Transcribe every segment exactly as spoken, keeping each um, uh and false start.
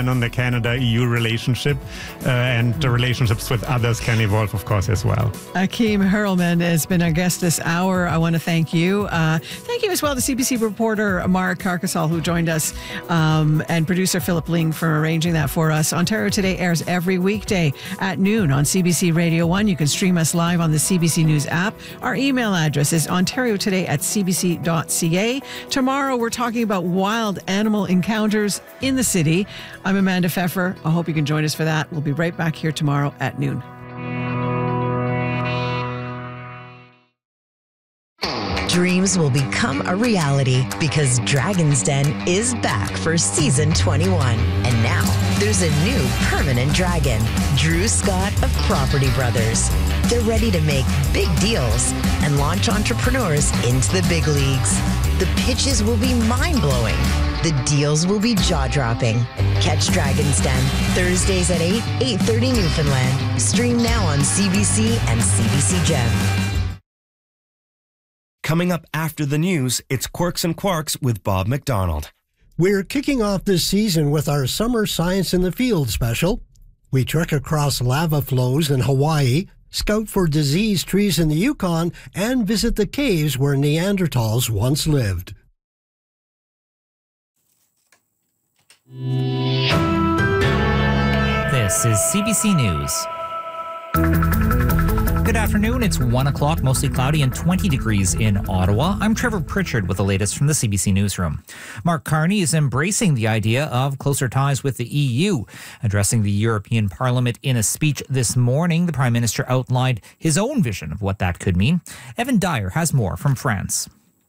done on the Canada-E U relationship, uh, and the relationships with others can evolve, of course, as well. Akeem Hurlman has been our guest this hour. I want to thank you. Uh, thank you as well to C B C reporter Mark Carcasol, who joined us, um, and producer Philip Ling for arranging that for us. Ontario Today airs every weekday at noon on C B C Radio one. You can stream us live on the C B C News app. Our email address is ontario today at c b c dot c a. Tomorrow, we're talking about wild animal encounters in the city. I'm Amanda Pfeffer. I hope you can join us for that. We'll be right back here tomorrow at noon. Dreams will become a reality because Dragon's Den is back for season twenty-one. And now there's a new permanent dragon, Drew Scott of Property Brothers. They're ready to make big deals and launch entrepreneurs into the big leagues. The pitches will be mind-blowing. The deals will be jaw-dropping. Catch Dragon's Den Thursdays at eight, eight thirty Newfoundland. Stream now on C B C and C B C Gem. Coming up after the news, it's Quirks and Quarks with Bob McDonald. We're kicking off this season with our Summer Science in the Field special. We trek across lava flows in Hawaii, scout for diseased trees in the Yukon, and visit the caves where Neanderthals once lived. This is C B C News. Good afternoon. It's one o'clock, mostly cloudy and twenty degrees in Ottawa. I'm Trevor Pritchard with the latest from the C B C Newsroom. Mark Carney is embracing the idea of closer ties with the E U. Addressing the European Parliament in a speech this morning, the Prime Minister outlined his own vision of what that could mean. Evan Dyer has more from France.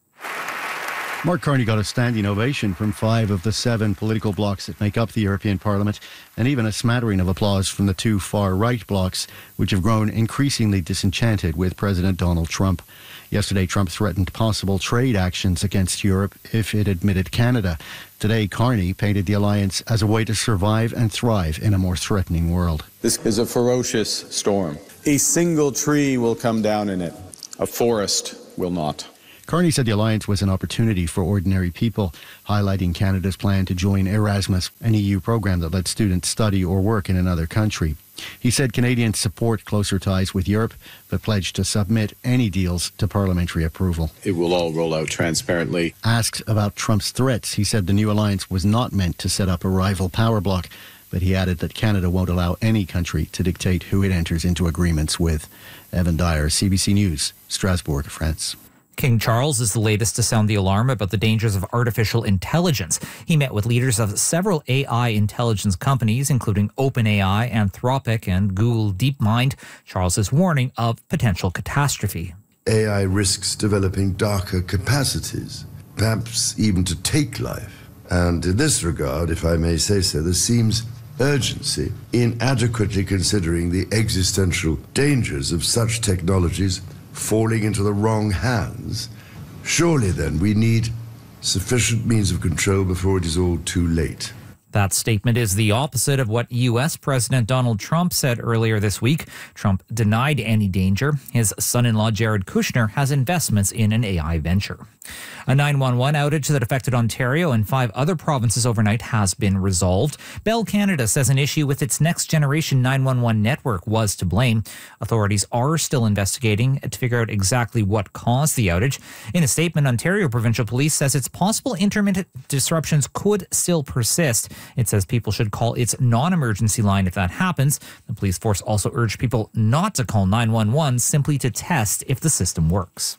Mark Carney got a standing ovation from five of the seven political blocs that make up the European Parliament, and even a smattering of applause from the two far-right blocs, which have grown increasingly disenchanted with President Donald Trump. Yesterday, Trump threatened possible trade actions against Europe if it admitted Canada. Today, Carney painted the alliance as a way to survive and thrive in a more threatening world. This is a ferocious storm. A single tree will come down in it. A forest will not. Carney said the alliance was an opportunity for ordinary people, highlighting Canada's plan to join Erasmus, an E U program that lets students study or work in another country. He said Canadians support closer ties with Europe, but pledged to submit any deals to parliamentary approval. It will all roll out transparently. Asked about Trump's threats, he said the new alliance was not meant to set up a rival power bloc, but he added that Canada won't allow any country to dictate who it enters into agreements with. Evan Dyer, C B C News, Strasbourg, France. King Charles is the latest to sound the alarm about the dangers of artificial intelligence. He met with leaders of several A I intelligence companies, including OpenAI, Anthropic, and Google DeepMind. Charles is warning of potential catastrophe. A I risks developing darker capacities, perhaps even to take life. And in this regard, if I may say so, there seems urgency in adequately considering the existential dangers of such technologies falling into the wrong hands. Surely then we need sufficient means of control before it is all too late. That statement is the opposite of what U S President Donald Trump said earlier this week. Trump denied any danger. His son-in-law Jared Kushner has investments in an A I venture. A nine one one outage that affected Ontario and five other provinces overnight has been resolved. Bell Canada says an issue with its next-generation nine one one network was to blame. Authorities are still investigating to figure out exactly what caused the outage. In a statement, Ontario Provincial Police says it's possible intermittent disruptions could still persist. It says people should call its non-emergency line if that happens. The police force also urged people not to call nine one one, simply to test if the system works.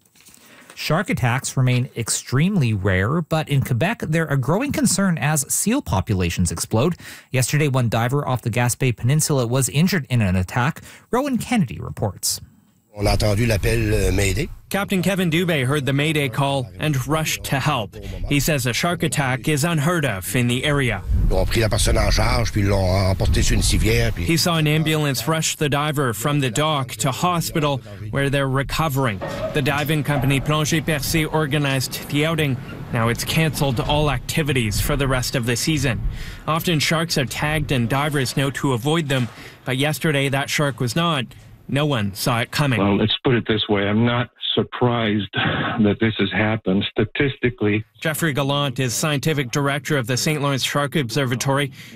Shark attacks remain extremely rare, but in Quebec, they're a growing concern as seal populations explode. Yesterday, one diver off the Gaspé Peninsula was injured in an attack. Rowan Kennedy reports. On a entendu l'appel Mayday. Captain Kevin Dubé heard the Mayday call and rushed to help. He says a shark attack is unheard of in the area. He saw an ambulance rush the diver from the dock to hospital where they're recovering. The diving company Plongée Percée organized the outing. Now it's cancelled all activities for the rest of the season. Often sharks are tagged and divers know to avoid them, but yesterday that shark was not. No one saw it coming. Well, let's put it this way. I'm not surprised that this has happened statistically. Jeffrey Gallant is scientific director of the Saint Lawrence Shark Observatory.